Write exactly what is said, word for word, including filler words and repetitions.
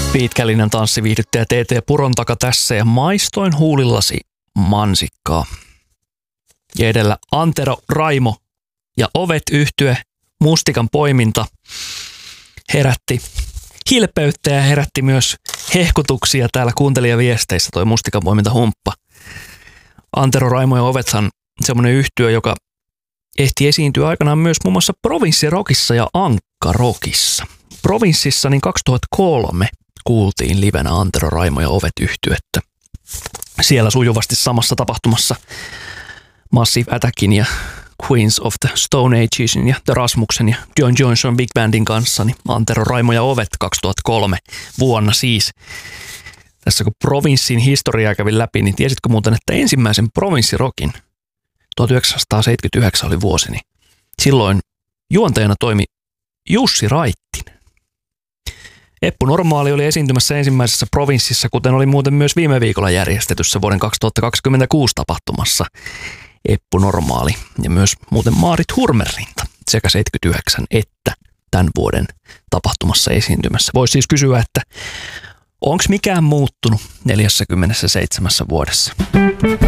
Pitkällinen tanssiviihdyttäjä T T Purontaka tässä ja maistoin huulillasi mansikkaa. Ja edellä Antero, Raimo ja Ovet -yhtye Mustikan poiminta herätti hilpeyttä ja herätti myös hehkutuksia täällä kuuntelijaviesteissä toi Mustikan poiminta humppa. Antero, Raimo ja Ovethan semmoinen yhtye, joka ehti esiintyä aikanaan myös muun muassa Provinssirokissa ja Ankka-Rockissa. Provinssissa niin kaksituhattakolme kuultiin livenä Antero, Raimo ja Ovet -yhtyettä. Siellä sujuvasti samassa tapahtumassa Massive Attackin ja Queens of the Stone Agesin ja The Rasmuksen ja John Johnson Big Bandin kanssa, niin Antero, Raimo ja Ovet kaksituhattakolme vuonna siis. Tässä kun Provinssin historiaa kävin läpi, niin tiesitkö muuten, että ensimmäisen Provinssirokin tuhatyhdeksänsataaseitsemänkymmentäyhdeksän oli vuosi, niin silloin juontajana toimi Jussi Raittinen. Eppu Normaali oli esiintymässä ensimmäisessä Provinssissa, kuten oli muuten myös viime viikolla järjestetyssä vuoden kaksituhattakaksikymmentäkuusi tapahtumassa Eppu Normaali ja myös muuten Maarit Hurmerinta sekä seitsemänkymmentäyhdeksän että tämän vuoden tapahtumassa esiintymässä. Voisi siis kysyä, että onko mikään muuttunut neljässäkymmenessäseitsemässä vuodessa?